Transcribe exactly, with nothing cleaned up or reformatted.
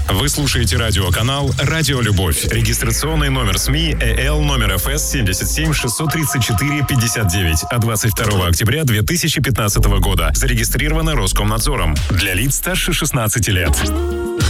Вы слушаете радиоканал «Радио Любовь». Регистрационный номер СМИ ЭЛ номер ФС семьдесят семь шестьсот тридцать четыре пятьдесят девять от двадцать второго октября две тысячи пятнадцатого года. Зарегистрировано Роскомнадзором. Для лиц старше шестнадцати лет.